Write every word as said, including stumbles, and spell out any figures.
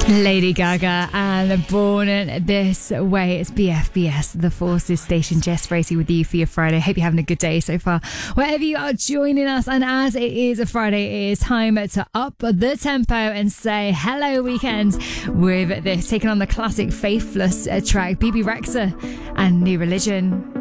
Lady Gaga and Born This Way. It's B F B S, The Forces Station. Jess Bracey with you for your Friday. Hope you're having a good day so far, wherever you are joining us. And as it is a Friday, it is time to up the tempo and say hello, weekend, with this taking on the classic Faithless track, B B Rexha and New Religion.